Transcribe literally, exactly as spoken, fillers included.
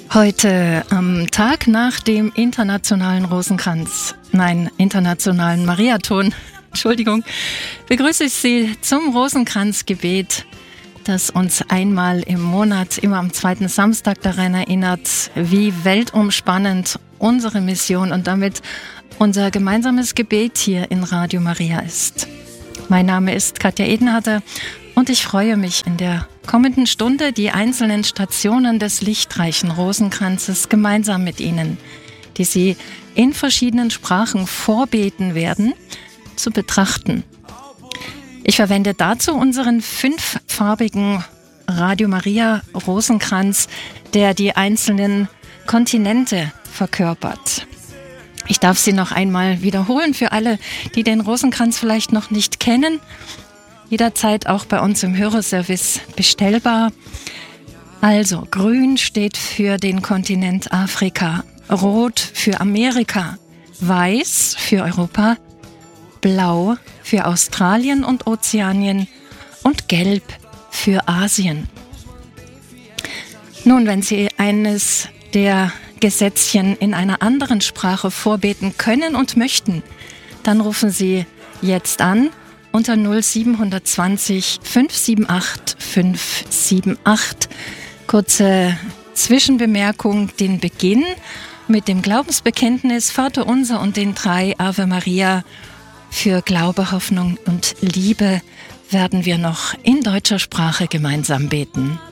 Heute am Tag nach dem internationalen Rosenkranz, nein, internationalen Mariathon, Entschuldigung, begrüße ich Sie zum Rosenkranzgebet, das uns einmal im Monat, immer am zweiten Samstag daran erinnert, wie weltumspannend unsere Mission und damit unser gemeinsames Gebet hier in Radio Maria ist. Mein Name ist Katja Edenharter und ich freue mich, in der kommenden Stunde die einzelnen Stationen des lichtreichen Rosenkranzes gemeinsam mit Ihnen, die Sie in verschiedenen Sprachen vorbeten werden, zu betrachten. Ich verwende dazu unseren fünffarbigen Radio Maria Rosenkranz, der die einzelnen Kontinente verkörpert. Ich darf sie noch einmal wiederholen für alle, die den Rosenkranz vielleicht noch nicht kennen. Jederzeit auch bei uns im Hörerservice bestellbar. Also, grün steht für den Kontinent Afrika, rot für Amerika, weiß für Europa, blau für Australien und Ozeanien und gelb für Asien. Nun, wenn Sie eines der Gesetzchen in einer anderen Sprache vorbeten können und möchten, dann rufen Sie jetzt an unter null sieben zwei null fünf sieben acht fünf sieben acht. Kurze Zwischenbemerkung, den Beginn mit dem Glaubensbekenntnis Vater Unser und den drei Ave Maria für Glaube, Hoffnung und Liebe werden wir noch in deutscher Sprache gemeinsam beten.